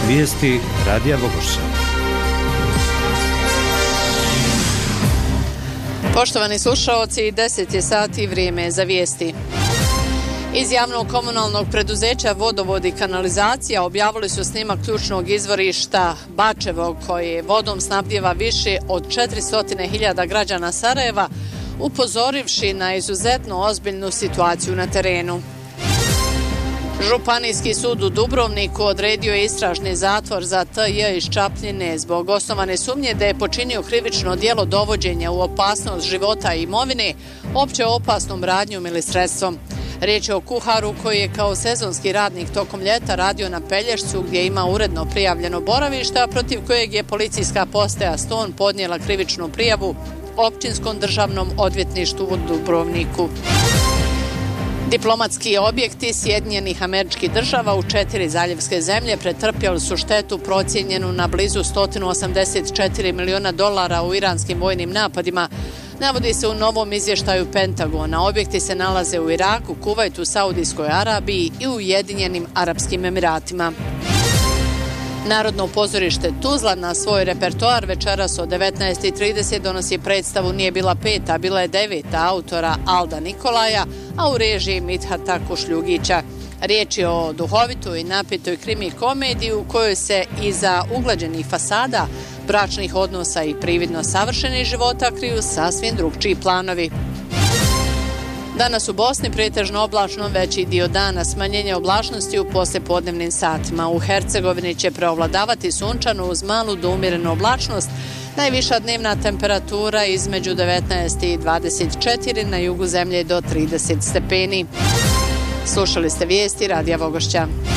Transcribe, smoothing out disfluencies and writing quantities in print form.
Vijesti Radija Vogošća. Poštovani slušaoci, 10 je sati, vrijeme je za vijesti. Iz javnog komunalnog preduzeća Vodovod i kanalizacija objavili su snimak ključnog izvorišta Bačevo, koje vodom snabdijeva više od 400.000 građana Sarajeva, upozorivši na izuzetno ozbiljnu situaciju na terenu. Županijski sud u Dubrovniku odredio je istražni zatvor za T.J. iz Čapljine zbog osnovane sumnje da je počinio krivično djelo dovođenja u opasnost života i imovine opće opasnom radnjom ili sredstvom. Riječ je o kuharu koji je kao sezonski radnik tokom ljeta radio na Pelješcu gdje ima uredno prijavljeno boravište, a protiv kojeg je policijska postaja Ston podnijela krivičnu prijavu Općinskom državnom odvjetništvu u Dubrovniku. Diplomatski objekti Sjedinjenih Američkih Država u 4 zaljevske zemlje pretrpjeli su štetu procijenjenu na blizu $184 miliona u iranskim vojnim napadima, navodi se u novom izvještaju Pentagona. Objekti se nalaze u Iraku, Kuvajtu, Saudijskoj Arabiji i Ujedinjenim Arapskim Emiratima. Narodno pozorište Tuzla na svoj repertoar večeras od 19:30 donosi predstavu Nije bila peta, bila je deveta autora Alda Nikolaja, a u režiji Mithata Kušljugića. Riječ je o duhovitoj i napetoj krimi komediji u kojoj se iza uglađenih fasada, bračnih odnosa i prividno savršenih života kriju sasvim drugčiji planovi. Danas u Bosni pretežno oblačno, veći dio dana smanjenje oblačnosti u poslijepodnevnim satima. U Hercegovini će preovladavati sunčano uz malu do umjerenu oblačnost. Najviša dnevna temperatura između 19 i 24, na jugu zemlje do 30 stepeni. Slušali ste vijesti Radija Vogošća.